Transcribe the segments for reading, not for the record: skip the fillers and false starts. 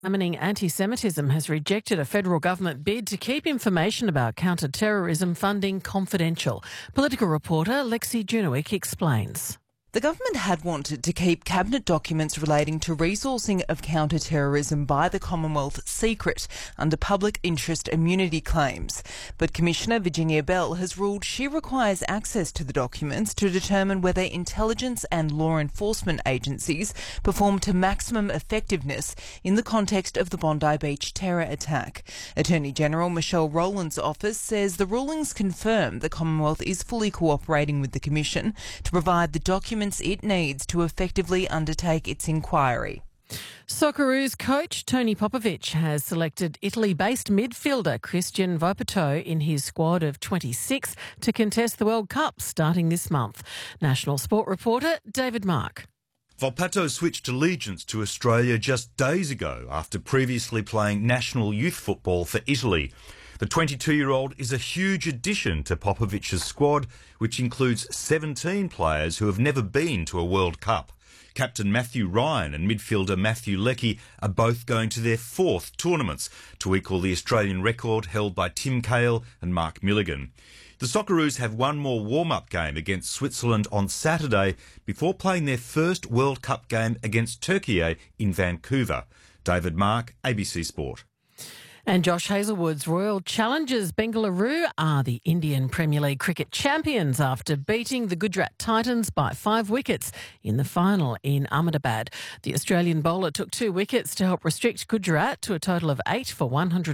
Examining Anti-Semitism has rejected a federal government bid to keep information about counter-terrorism funding confidential. Political reporter Lexi Junowick explains. The government had wanted to keep cabinet documents relating to resourcing of counter-terrorism by the Commonwealth secret under public interest immunity claims. But Commissioner Virginia Bell has ruled she requires access to the documents to determine whether intelligence and law enforcement agencies performed to maximum effectiveness in the context of the Bondi Beach terror attack. Attorney General Michelle Rowland's office says the rulings confirm the Commonwealth is fully cooperating with the Commission to provide the documents it needs to effectively undertake its inquiry. Socceroos coach Tony Popovic has selected Italy-based midfielder Christian Volpato in his squad of 26 to contest the World Cup starting this month. National Sport reporter David Mark. Volpato switched allegiance to Australia just days ago after previously playing national youth football for Italy. The 22-year-old is a huge addition to Popovic's squad, which includes 17 players who have never been to a World Cup. Captain Matthew Ryan and midfielder Matthew Leckie are both going to their fourth tournaments to equal the Australian record held by Tim Cahill and Mark Milligan. The Socceroos have one more warm-up game against Switzerland on Saturday before playing their first World Cup game against Turkey in Vancouver. David Mark, ABC Sport. And Josh Hazlewood's Royal Challengers Bengaluru are the Indian Premier League cricket champions after beating the Gujarat Titans by 5 wickets in the final in Ahmedabad. The Australian bowler took 2 wickets to help restrict Gujarat to a total of 8 for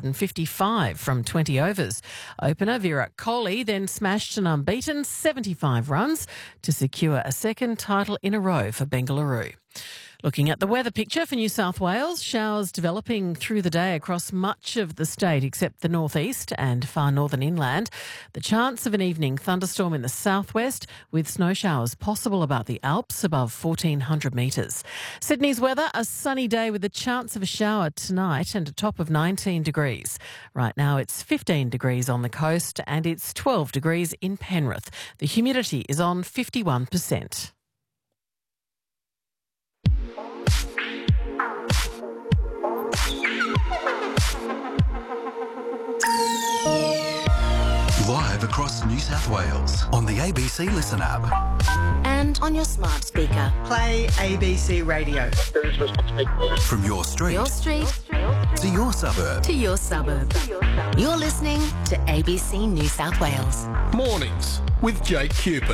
155 from 20 overs. Opener Virat Kohli then smashed an unbeaten 75 runs to secure a second title in a row for Bengaluru. Looking at the weather picture for New South Wales, showers developing through the day across much of the state except the northeast and far northern inland. The chance of an evening thunderstorm in the southwest with snow showers possible about the Alps above 1,400 metres. Sydney's weather, a sunny day with a chance of a shower tonight and a top of 19 degrees. Right now it's 15 degrees on the coast and it's 12 degrees in Penrith. The humidity is on 51%. Live across New South Wales on the ABC Listen app. And on your smart speaker. Play ABC Radio. From your street. Your street. To your suburb. To your suburb. You're listening to ABC New South Wales. Mornings with Jake Cupid.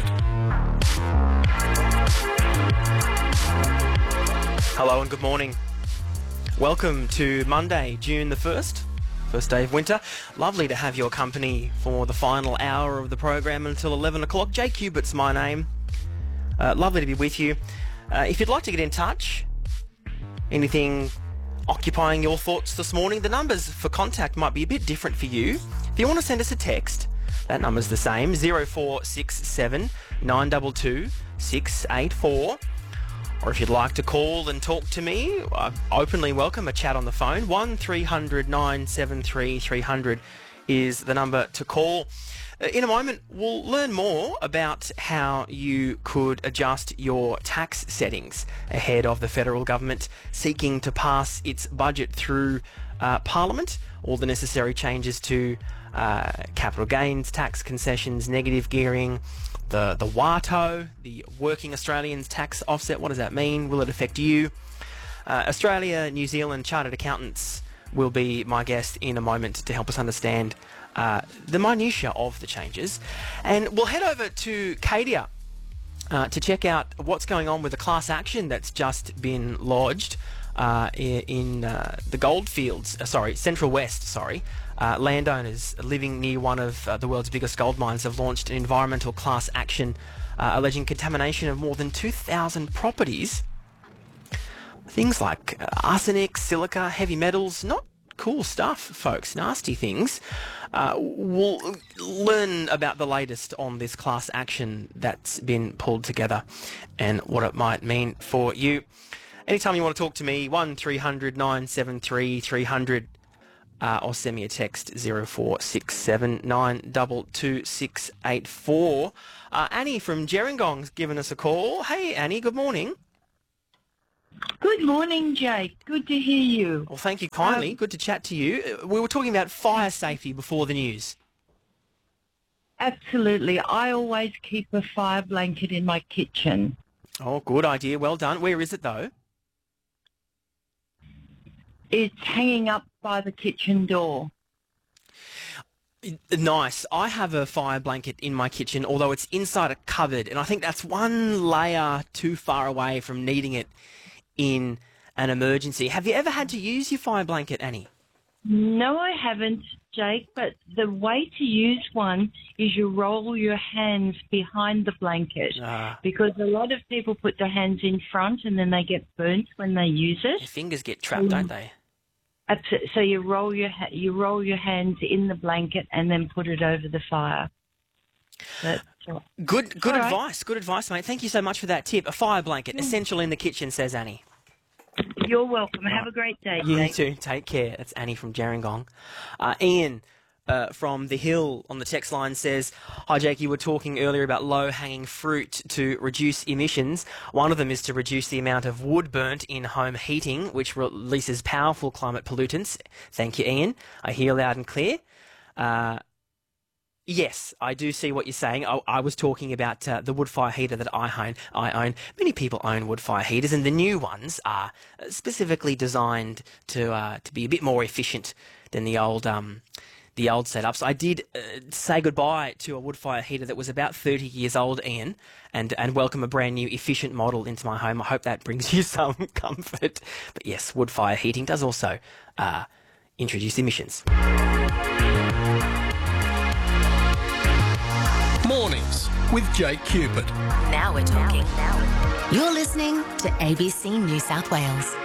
Hello and good morning. Welcome to Monday, June the 1st. First day of winter. Lovely to have your company for the final hour of the program until 11 o'clock. Jake Cubitt's my name. Lovely to be with you. If you'd like to get in touch, anything occupying your thoughts this morning, the numbers for contact might be a bit different for you. If you want to send us a text, that number's the same, 0467 922 684. Or if you'd like to call and talk to me, I openly welcome a chat on the phone. 1300 973 300 is the number to call. In a moment, we'll learn more about how you could adjust your tax settings ahead of the federal government seeking to pass its budget through Parliament. All the necessary changes to capital gains, tax concessions, negative gearing, the WATO, the Working Australians Tax Offset. What does that mean? Will it affect you? Australia, New Zealand Chartered Accountants will be my guest in a moment to help us understand the minutiae of the changes. And we'll head over to Cadia to check out what's going on with the class action that's just been lodged in the Goldfields, Central West, landowners living near one of the world's biggest gold mines have launched an environmental class action alleging contamination of more than 2,000 properties. Things like arsenic, silica, heavy metals, not cool stuff, folks, nasty things. We'll learn about the latest on this class action that's been pulled together and what it might mean for you. Anytime you want to talk to me, 1300 973 300 or send me a text 0467 922 684. Annie from Gerringong's given us a call. Hey, Annie, good morning. Good morning, Jake. Good to hear you. Well, thank you kindly. Good to chat to you. We were talking about fire safety before the news. Absolutely. I always keep a fire blanket in my kitchen. Oh, good idea. Well done. Where is it, though? It's hanging up by the kitchen door. Nice. I have a fire blanket in my kitchen, although it's inside a cupboard, and I think that's one layer too far away from needing it in an emergency. Have you ever had to use your fire blanket, Annie? No, I haven't, Jake, but the way to use one is you roll your hands behind the blanket because a lot of people put their hands in front and then they get burnt when they use it. Your fingers get trapped, don't they? So you roll your hands in the blanket and then put it over the fire. Good advice. Good advice, mate. Thank you so much for that tip. A fire blanket, essential in the kitchen, says Annie. You're welcome. Have a great day. You Jake. too. Take care. That's Annie from Gerringong. Ian from The Hill on the text line says, hi, Jake, you were talking earlier about low-hanging fruit to reduce emissions. One of them is to reduce the amount of wood burnt in home heating, which releases powerful climate pollutants. Thank you, Ian. I hear loud and clear. Yes, I do see what you're saying. I was talking about the wood fire heater that I own. Many people own wood fire heaters, and the new ones are specifically designed to be a bit more efficient than the old setups. I did say goodbye to a wood fire heater that was about 30 years old, Ian, and welcome a brand new efficient model into my home. I hope that brings you some comfort. But yes, wood fire heating does also introduce emissions. Mornings with Jake Cupid. Now we're talking. You're listening to ABC New South Wales.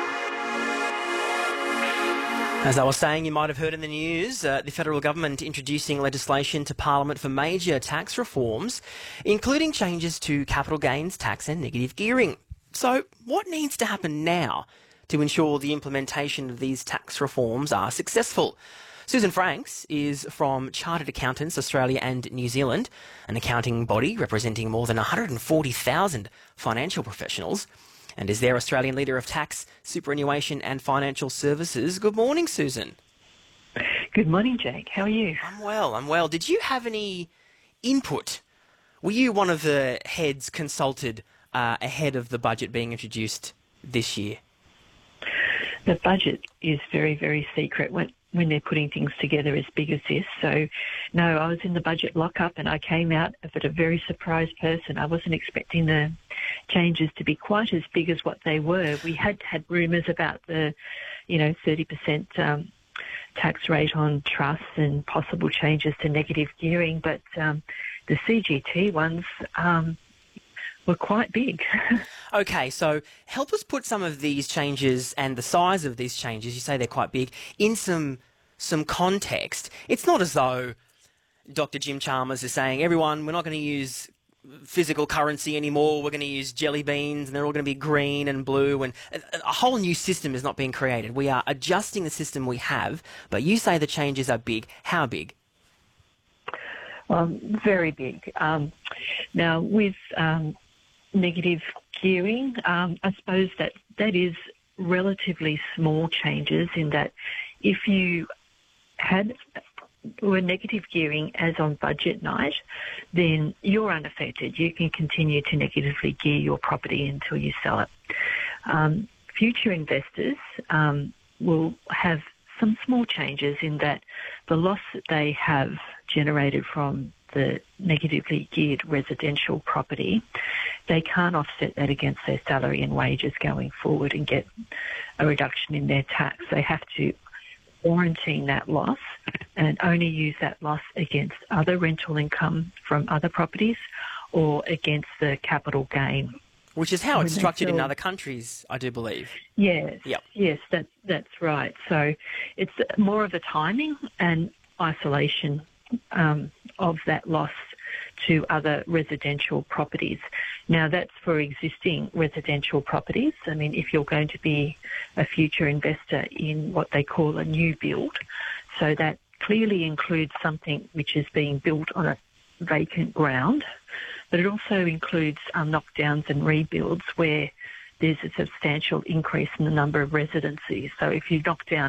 As I was saying, you might have heard in the news, the federal government introducing legislation to Parliament for major tax reforms, including changes to capital gains tax and negative gearing. So what needs to happen now to ensure the implementation of these tax reforms are successful? Susan Franks is from Chartered Accountants Australia and New Zealand, an accounting body representing more than 140,000 financial professionals, and is their Australian Leader of Tax, Superannuation and Financial Services. Good morning, Susan. Good morning, Jake. How are you? I'm well. Did you have any input? Were you one of the heads consulted ahead of the budget being introduced this year? The budget is very, very secret when they're putting things together as big as this. So, no, I was in the budget lockup and I came out of it a very surprised person. I wasn't expecting the changes to be quite as big as what they were. We had rumours about the, 30% tax rate on trusts and possible changes to negative gearing, but the CGT ones were quite big. Okay, so help us put some of these changes and the size of these changes, you say they're quite big, in some context. It's not as though Dr. Jim Chalmers is saying, everyone, we're not going to use physical currency anymore, we're going to use jelly beans and they're all going to be green and blue, and a whole new system is not being created. We are adjusting the system we have, but you say the changes are big. How big? Well, very big. Now, with negative gearing, I suppose that is relatively small changes in that if you were negative gearing as on budget night, then you're unaffected. You can continue to negatively gear your property until you sell it. Future investors will have some small changes in that the loss that they have generated from the negatively geared residential property, they can't offset that against their salary and wages going forward and get a reduction in their tax. They have to quarantine that loss and only use that loss against other rental income from other properties or against the capital gain. Which is how it's structured in other countries, I do believe. Yes, yep. Yes, that's right. So it's more of a timing and isolation of that loss to other residential properties. Now, that's for existing residential properties. I mean, if you're going to be a future investor in what they call a new build, so that clearly includes something which is being built on a vacant ground, but it also includes knockdowns and rebuilds where there's a substantial increase in the number of residencies. So if you knock down